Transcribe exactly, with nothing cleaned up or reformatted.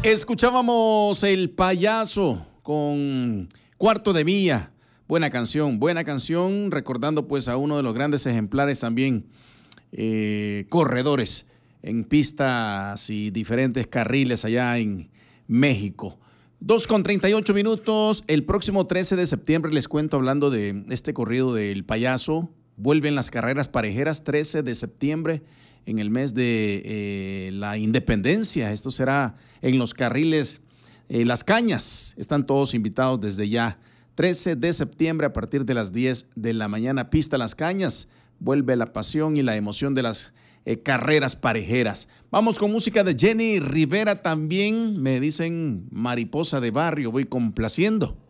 Escuchábamos El Payaso con Cuarto de Milla. Buena canción, buena canción, recordando pues a uno de los grandes ejemplares también, eh, corredores en pistas y diferentes carriles allá en México. dos con treinta y ocho minutos, el próximo trece de septiembre les cuento hablando de este corrido del Payaso. Vuelven las carreras parejeras, trece de septiembre, en el mes de eh, la independencia. Esto será en los carriles eh, Las Cañas. Están todos invitados desde ya. trece de septiembre a partir de las diez de la mañana, pista Las Cañas. Vuelve la pasión y la emoción de las eh, carreras parejeras. Vamos con música de Jenny Rivera también. Me dicen Mariposa de Barrio, voy complaciendo.